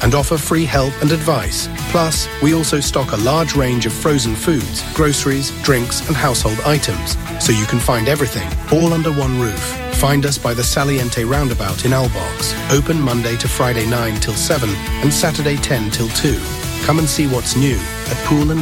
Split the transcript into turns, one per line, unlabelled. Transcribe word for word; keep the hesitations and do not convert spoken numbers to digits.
and offer free help and advice. Plus, we also stock a large range of frozen foods, groceries, drinks and household items, so you can find everything, all under one roof. Find us by the Saliente roundabout in Albox. Open Monday to Friday nine till seven and Saturday ten till two. Come and see what's new at Pool and